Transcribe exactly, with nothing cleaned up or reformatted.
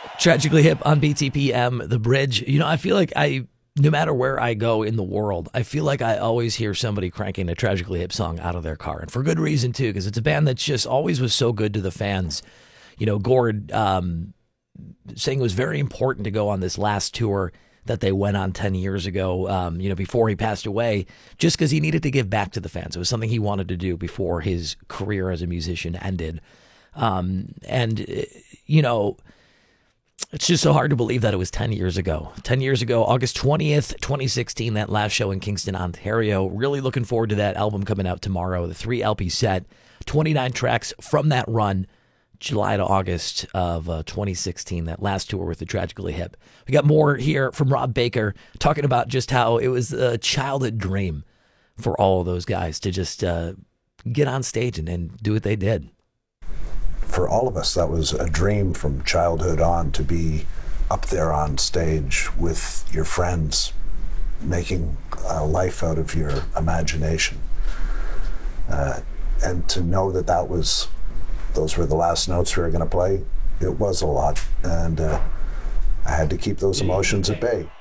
Tragically Hip on B T P M, The Bridge. You know, I feel like I, no matter where I go in the world, I feel like I always hear somebody cranking a Tragically Hip song out of their car. And for good reason, too, because it's a band that just always was so good to the fans. You know, Gord um, saying it was very important to go on this last tour that they went on ten years ago, um, you know, before he passed away, just because he needed to give back to the fans. It was something he wanted to do before his career as a musician ended. Um, and, you know, it's just so hard to believe that it was ten years ago. ten years ago, August twentieth, twenty sixteen, that last show in Kingston, Ontario. Really looking forward to that album coming out tomorrow, the three L P set, twenty-nine tracks from that run, July to August of uh, twenty sixteen, that last tour with the Tragically Hip. We got more here from Rob Baker talking about just how it was a childhood dream for all of those guys to just uh, get on stage and, and do what they did. For all of us, that was a dream from childhood on, to be up there on stage with your friends, making a life out of your imagination. Uh, and to know that that was, those were the last notes we were going to play, it was a lot. And uh, I had to keep those emotions at bay.